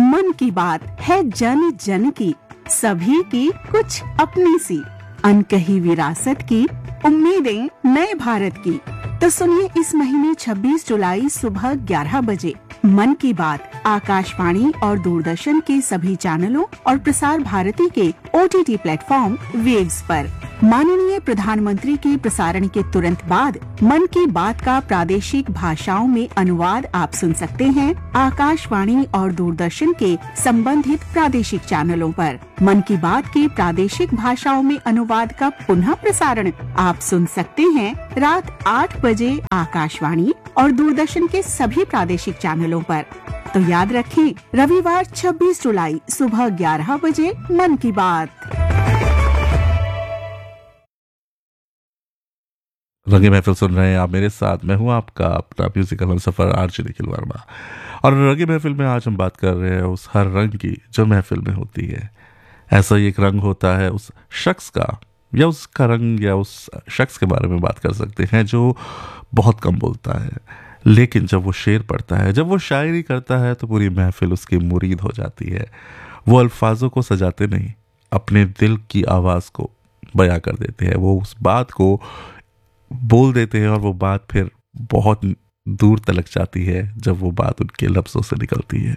मन की बात है जन जन की, सभी की कुछ अपनी सी, अनकही विरासत की, उम्मीदें नए भारत की। तो सुनिए इस महीने 26 जुलाई सुबह 11 बजे मन की बात आकाशवाणी और दूरदर्शन के सभी चैनलों और प्रसार भारती के OTT प्लेटफॉर्म वेव्स पर। माननीय प्रधानमंत्री के प्रसारण के तुरंत बाद मन की बात का प्रादेशिक भाषाओं में अनुवाद आप सुन सकते हैं आकाशवाणी और दूरदर्शन के संबंधित प्रादेशिक चैनलों पर। मन की बात के प्रादेशिक भाषाओं में अनुवाद का पुनः प्रसारण आप सुन सकते हैं रात 8 बजे आकाशवाणी और दूरदर्शन के सभी प्रादेशिक चैनलों पर। तो याद रखें, रविवार 26 जुलाई सुबह 11 बजे मन की बात। रंगे महफिल सुन रहे हैं आप मेरे साथ। मैं हूं आपका अपना म्यूजिकल हमसफर आरजे निखिल वर्मा। और रंगे महफिल में आज हम बात कर रहे हैं उस हर रंग की जो महफिल में होती है। ऐसा ही एक रंग होता है उस शख्स का, या उसका रंग, या उस शख्स के बारे में बात कर सकते हैं जो बहुत कम बोलता है, लेकिन जब वो शेर पढ़ता है, जब वो शायरी करता है, तो पूरी महफिल उसकी मुरीद हो जाती है। वो अल्फाजों को सजाते नहीं, अपने दिल की आवाज़ को बयां कर देते हैं। वो उस बात को बोल देते हैं और वो बात फिर बहुत दूर तलक जाती है जब वो बात उनके लफ्ज़ों से निकलती है।